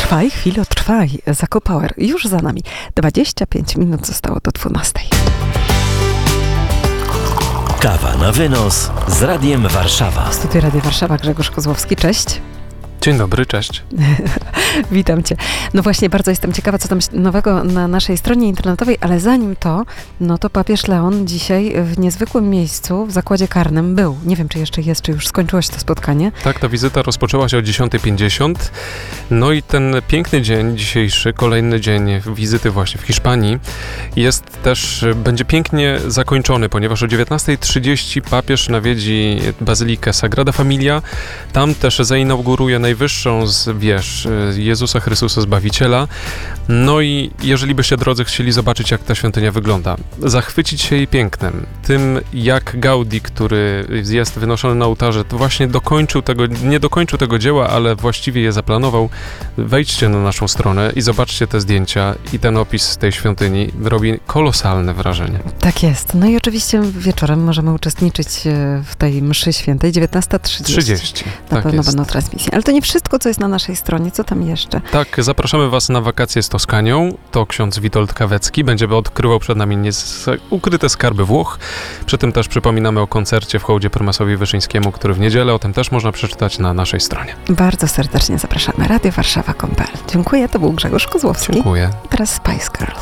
Trwaj, chwilo, trwaj. Zakop Power już za nami. 25 minut zostało do 12. Kawa na wynos z Radiem Warszawa. W studiu Radia Warszawa Grzegorz Kozłowski. Cześć. Dzień dobry, cześć. Witam Cię. No właśnie, bardzo jestem ciekawa, co tam nowego na naszej stronie internetowej, ale zanim to, no to papież Leon dzisiaj w niezwykłym miejscu w zakładzie karnym był. Nie wiem, czy jeszcze jest, czy już skończyło się to spotkanie. Tak, ta wizyta rozpoczęła się o 10:50. No i ten piękny dzień dzisiejszy, kolejny dzień wizyty właśnie w Hiszpanii, będzie pięknie zakończony, ponieważ o 19:30 papież nawiedzi Bazylikę Sagrada Familia. Tam też zainauguruje najwyższą z wież Jezusa Chrystusa Zbawiciela. No i jeżeli byście, drodzy, chcieli zobaczyć, jak ta świątynia wygląda, zachwycić się jej pięknem, tym jak Gaudi, który jest wynoszony na ołtarze, to właśnie nie dokończył tego dzieła, ale właściwie je zaplanował, wejdźcie na naszą stronę i zobaczcie te zdjęcia i ten opis tej świątyni. Robi kolosalne wrażenie. Tak jest. No i oczywiście wieczorem możemy uczestniczyć w tej mszy świętej, 19:30. Na tak pewno jest. będą transmisje. Ale to nie wszystko, co jest na naszej stronie. Co tam jeszcze? Tak, zapraszamy Was na wakacje z Toskanią. To ksiądz Witold Kawecki będzie odkrywał przed nami ukryte skarby Włoch. Przy tym też przypominamy o koncercie w hołdzie prymasowi Wyszyńskiemu, który w niedzielę. O tym też można przeczytać na naszej stronie. Bardzo serdecznie zapraszamy. radiowarszawa.pl. Dziękuję, to był Grzegorz Kozłowski. Dziękuję. Teraz Spice Girls.